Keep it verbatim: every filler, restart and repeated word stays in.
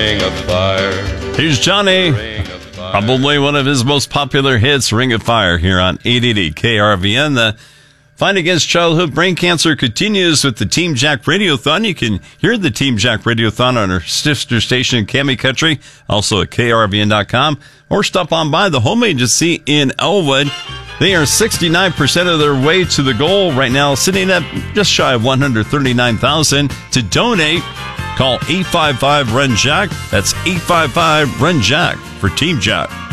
Ring of Fire. Here's Johnny. Ring of Fire. Probably one of his most popular hits, Ring of Fire, here on eight eighty K R V N. The fight against childhood brain cancer continues with the Team Jack Radiothon. You can hear the Team Jack Radiothon on our sister station, Cami Country, also at K R V N dot com, or stop on by the home agency in Elwood. They are sixty-nine percent of their way to the goal right now, sitting at just shy of one hundred thirty-nine thousand dollars. To donate, call eight five five, R U N, Jack. That's eight five five, R U N, Jack for Team Jack.